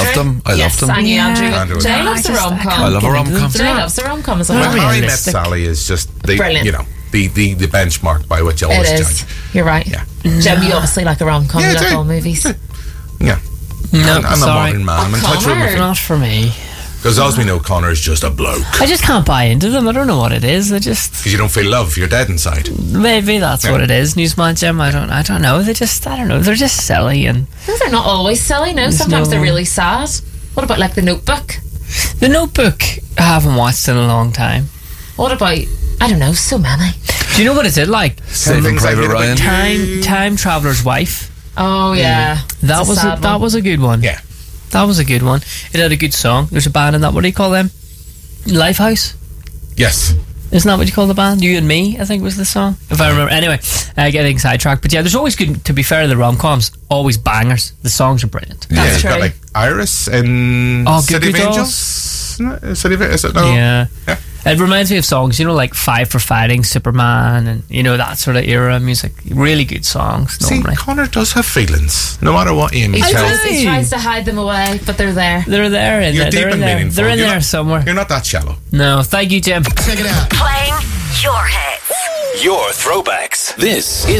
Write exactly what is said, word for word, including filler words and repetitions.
loved them. I yes, loved them. Annie Yeah. Andrew. Andrew. Jay No, loves I the just- I rom-com. can't I love a get into rom-com. them. Jay loves the rom-com as Not well. How I Met realistic. Sally is just the Brilliant. you know the, the, the benchmark by which you It always is. judge. You're right. Yeah. Jem, you obviously like a rom-com. Yeah, you I like do. all movies. Yeah. No, I'm, I'm a sorry. modern man. I'm in Oh, touch with Connor. my Not for me. because as we know, Connor's just a bloke. I just can't buy into them. I don't know what it is. I just Because you don't feel love, you're dead inside. maybe that's Yeah. what it is. Newsman Jim. I don't. I don't know. They just. I don't know. They're just silly and No, they're not always silly. No, sometimes no- they're really sad. What about like The Notebook? The Notebook. I haven't watched in a long time. What about, I don't know, so many. Do you know what it did like? Saving Things I Private did about Ryan. you. Time Time Traveler's Wife. Oh yeah, That It's was a, sad that one. was a good one. Yeah. That was a good one. It had a good song. There's a band in that. What do you call them? Lifehouse. Yes. Isn't that what you call the band? You and Me, I think was the song. If I remember. Anyway, uh, getting sidetracked. But yeah, there's always good, to be fair to the rom-coms, always bangers. The songs are brilliant. Yeah, That's you've got true. like Iris in Oh, City Goo of Goo Angels. No, City of is it? No. Yeah. Yeah. It reminds me of songs, you know, like Five for Fighting, Superman, and, you know, that sort of era music. Really good songs, See, normally. Connor does have feelings, no matter what Amy He I tells. tries, do. he tries to hide them away, but they're there. They're there. In You're there. deep They're in and there. meaningful. They're in You're there not- somewhere. You're not that shallow. No, thank you, Jim. Playing your hits. Your throwbacks. This is